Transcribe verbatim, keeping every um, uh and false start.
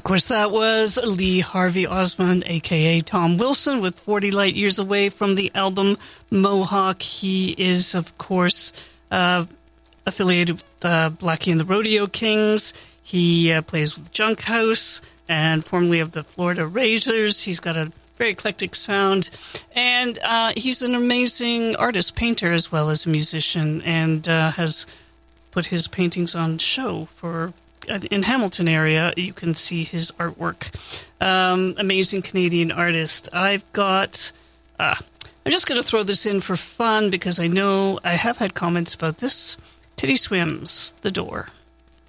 course, that was Lee Harvey Osmond, a k a. Tom Wilson, with forty Light Years Away from the album Mohawk. He is, of course, uh, affiliated with uh, Blackie and the Rodeo Kings. He uh, plays with Junk House and formerly of the Florida Razors. He's got a very eclectic sound. And uh, he's an amazing artist, painter, as well as a musician, and uh, has put his paintings on show for... In Hamilton area, you can see his artwork. Um, amazing Canadian artist. I've got... Uh, I'm just going to throw this in for fun because I know I have had comments about this. Titty Swims, The Door.